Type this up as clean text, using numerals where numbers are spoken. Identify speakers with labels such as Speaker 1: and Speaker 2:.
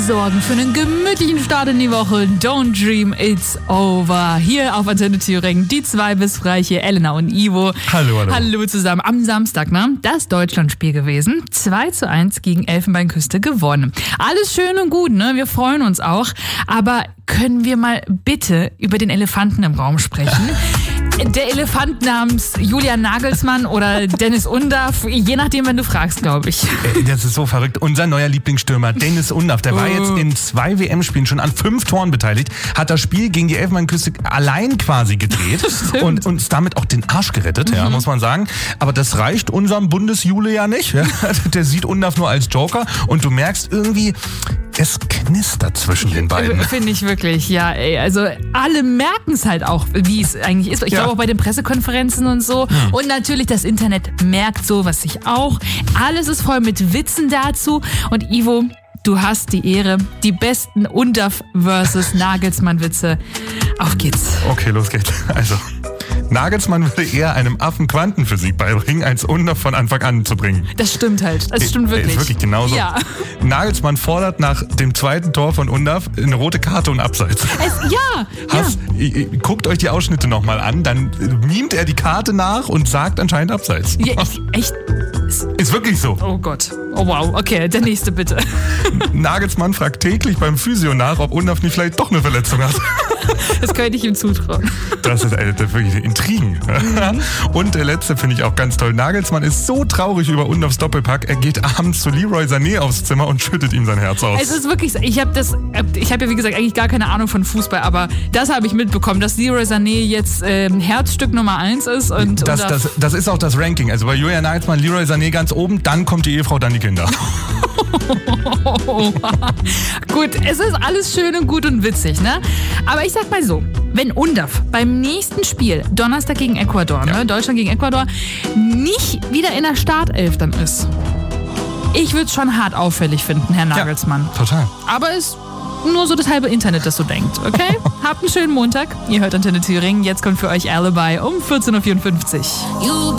Speaker 1: sorgen für einen gemütlichen Start in die Woche. Don't dream it's over. Hier auf Antenne Thüringen, die zwei Bissfreiche, Elena und Ivo.
Speaker 2: Hallo, hallo.
Speaker 1: Hallo zusammen. Am Samstag, ne? Das Deutschlandspiel gewesen. 2:1 gegen Elfenbeinküste gewonnen. Alles schön und gut, ne? Wir freuen uns auch. Aber können wir mal bitte über den Elefanten im Raum sprechen? Der Elefant namens Julian Nagelsmann oder Dennis Undaff, je nachdem, wenn du fragst, glaube ich.
Speaker 2: Das ist so verrückt. Unser neuer Lieblingsstürmer Dennis Undaff, der war jetzt in 2 WM-Spielen schon an 5 Toren beteiligt, hat das Spiel gegen die Elfenbeinküste allein quasi gedreht und uns damit auch den Arsch gerettet, ja, muss man sagen. Aber das reicht unserem Bundesjule ja nicht. Ja. Der sieht Undaff nur als Joker und du merkst irgendwie, es knistert zwischen den beiden.
Speaker 1: Finde ich wirklich, ja. Ey, also alle merken es halt auch, wie es eigentlich ist. Ich glaube auch bei den Pressekonferenzen und so. Und natürlich das Internet merkt sowas sich auch. Alles ist voll mit Witzen dazu. Und Ivo, du hast die Ehre, die besten Undaff versus Nagelsmann-Witze. Auf geht's.
Speaker 2: Okay, los geht's. Also, Nagelsmann würde eher einem Affen Quantenphysik beibringen, als Undaff von Anfang an zu bringen.
Speaker 1: Das stimmt halt. Das stimmt wirklich.
Speaker 2: Ist wirklich genauso.
Speaker 1: Ja.
Speaker 2: Nagelsmann fordert nach dem zweiten Tor von Undaff eine rote Karte und Abseits. Guckt euch die Ausschnitte nochmal an, dann mimt er die Karte nach und sagt anscheinend Abseits.
Speaker 1: Ja, echt?
Speaker 2: Ist wirklich so.
Speaker 1: Oh Gott. Oh wow. Okay, der nächste bitte.
Speaker 2: Nagelsmann fragt täglich beim Physio nach, ob Undaff nicht vielleicht doch eine Verletzung hat.
Speaker 1: Das könnte ich ihm zutrauen.
Speaker 2: Das ist wirklich Intrigen. Und der letzte finde ich auch ganz toll. Nagelsmann ist so traurig über Undaffs Doppelpack, er geht abends zu Leroy Sané aufs Zimmer und schüttet ihm sein Herz aus.
Speaker 1: Es ist wirklich so. Ich habe ja wie gesagt eigentlich gar keine Ahnung von Fußball, aber das habe ich mitbekommen, dass Leroy Sané jetzt Herzstück Nummer 1 ist. Und
Speaker 2: das ist auch das Ranking. Also bei Julian Nagelsmann, Leroy Sané ganz oben, dann kommt die Ehefrau, dann die Kinder.
Speaker 1: Gut, es ist alles schön und gut und witzig, ne? Aber ich sag mal so, wenn Undaff beim nächsten Spiel, Donnerstag gegen Ecuador, ne, Deutschland gegen Ecuador, nicht wieder in der Startelf dann ist, ich würde es schon hart auffällig finden, Herr Nagelsmann.
Speaker 2: Ja, total.
Speaker 1: Aber ist nur so das halbe Internet, das so denkt, okay? Habt einen schönen Montag. Ihr hört Antenne Thüringen. Jetzt kommt für euch Alibi um 14:54 Uhr.